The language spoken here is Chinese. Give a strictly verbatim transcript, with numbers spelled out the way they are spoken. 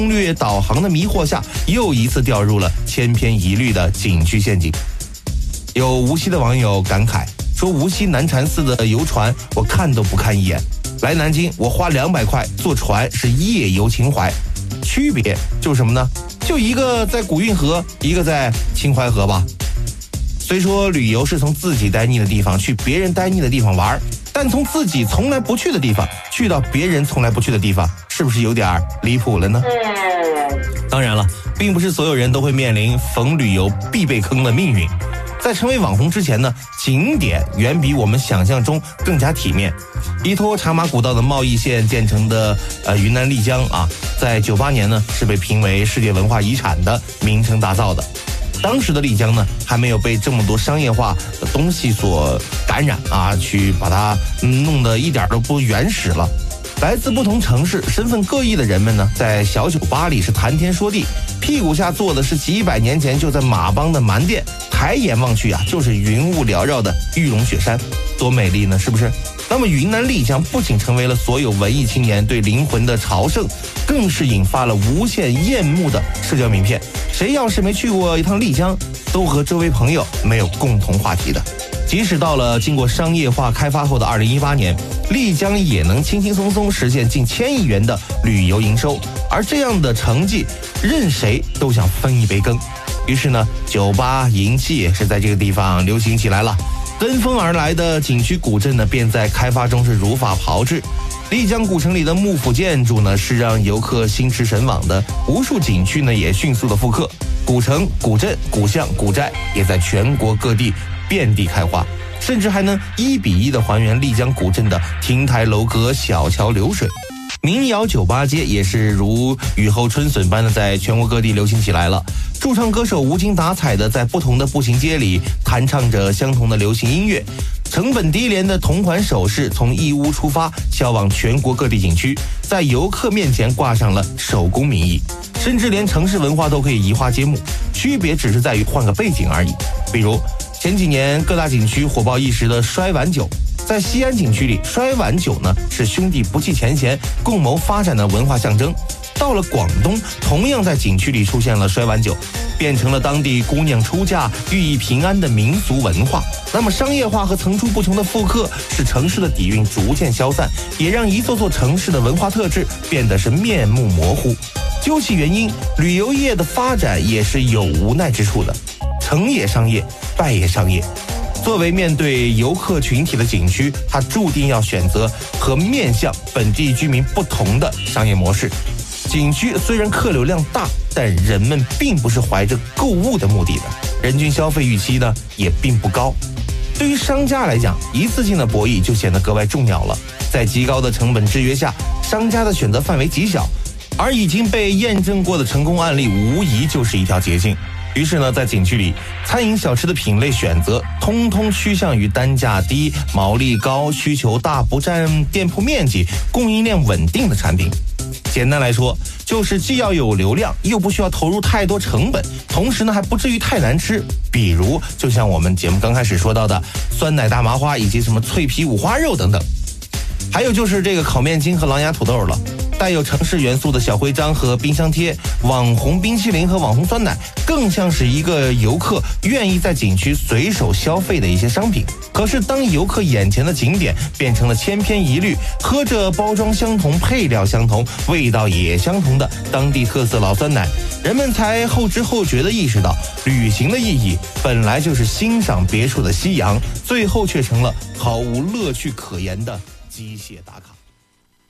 攻略导航的迷惑下，又一次掉入了千篇一律的景区陷阱。有无锡的网友感慨说，无锡南禅寺的游船我看都不看一眼，来南京我花两百块坐船是夜游秦淮，区别就是什么呢？就一个在古运河，一个在秦淮河吧。虽说旅游是从自己待腻的地方去别人待腻的地方玩，但从自己从来不去的地方去到别人从来不去的地方，是不是有点离谱了呢？当然了，并不是所有人都会面临逢旅游必被坑的命运。在成为网红之前呢，景点远比我们想象中更加体面。依托茶马古道的贸易线建成的呃云南丽江啊，在九八年呢是被评为世界文化遗产的名称打造的。当时的丽江呢，还没有被这么多商业化的东西所感染啊，去把它、嗯、弄得一点都不原始了。来自不同城市、身份各异的人们呢，在小酒吧里是谈天说地，屁股下坐的是几百年前就在马帮的蛮店，抬眼望去啊，就是云雾缭绕的玉龙雪山，多美丽呢，是不是？那么云南丽江不仅成为了所有文艺青年对灵魂的朝圣，更是引发了无限艳慕的社交名片。谁要是没去过一趟丽江，都和周围朋友没有共同话题的。即使到了经过商业化开发后的二零一八年，丽江也能轻轻松松实现近千亿元的旅游营收，而这样的成绩，任谁都想分一杯羹。于是呢，酒吧、银器也是在这个地方流行起来了。跟风而来的景区古镇呢，便在开发中是如法炮制。丽江古城里的幕府建筑呢，是让游客心驰神往的，无数景区呢也迅速的复刻。古城、古镇、古巷、古寨也在全国各地遍地开花，甚至还能一比一的还原丽江古镇的亭台楼阁、小桥流水。民谣酒吧街也是如雨后春笋般的在全国各地流行起来了。驻唱歌手无精打采的在不同的步行街里弹唱着相同的流行音乐，成本低廉的同款首饰从义乌出发，销往全国各地景区，在游客面前挂上了手工名义，甚至连城市文化都可以移花接木，区别只是在于换个背景而已。比如前几年各大景区火爆一时的摔碗酒，在西安景区里，摔碗酒呢是兄弟不计前嫌、共谋发展的文化象征。到了广东，同样在景区里出现了摔碗酒，变成了当地姑娘出嫁寓意平安的民俗文化。那么商业化和层出不穷的复刻，使城市的底蕴逐渐消散，也让一座座城市的文化特质变得是面目模糊。究其原因，旅游业的发展也是有无奈之处的，成也商业，败也商业。作为面对游客群体的景区，它注定要选择和面向本地居民不同的商业模式。景区虽然客流量大，但人们并不是怀着购物的目的的，人均消费预期呢也并不高。对于商家来讲，一次性的博弈就显得格外重要了。在极高的成本制约下，商家的选择范围极小，而已经被验证过的成功案例无疑就是一条捷径。于是呢，在景区里，餐饮小吃的品类选择通通趋向于单价低、毛利高、需求大、不占店铺面积、供应链稳定的产品。简单来说，就是既要有流量，又不需要投入太多成本，同时呢还不至于太难吃。比如就像我们节目刚开始说到的酸奶大麻花以及什么脆皮五花肉等等。还有就是这个烤面筋和狼牙土豆了，带有城市元素的小徽章和冰箱贴，网红冰淇淋和网红酸奶，更像是一个游客愿意在景区随手消费的一些商品。可是当游客眼前的景点变成了千篇一律，喝着包装相同、配料相同、味道也相同的当地特色老酸奶，人们才后知后觉地意识到，旅行的意义本来就是欣赏别处的夕阳，最后却成了毫无乐趣可言的机械打卡。